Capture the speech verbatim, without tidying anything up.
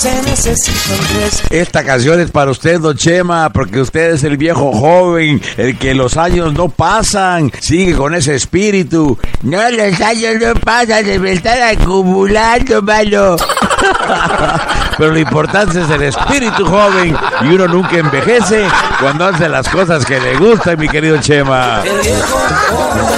se necesita un tres. Esta canción es para usted, don Chema, porque usted es el viejo joven, el que los años no pasan, sigue con ese espíritu. No, los años no pasan, se me están acumulando, mano. Pero lo importante es el espíritu joven, y uno nunca envejece cuando hace las cosas que le gustan, mi querido Chema. El viejo